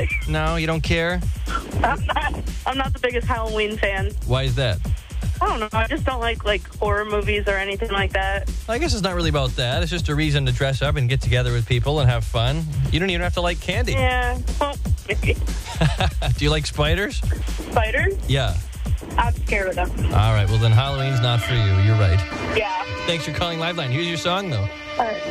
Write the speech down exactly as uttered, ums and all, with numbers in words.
really. No, you don't care? I'm not, I'm not the biggest Halloween fan. Why is that? I don't know. I just don't like, like, horror movies or anything like that. Well, I guess it's not really about that. It's just a reason to dress up and get together with people and have fun. You don't even have to like candy. Yeah, well, maybe. Do you like spiders? Spiders? Yeah. I'm scared of them. All right, well then Halloween's not for you. You're right. Yeah. Thanks for calling Liveline. Here's your song, though. All right.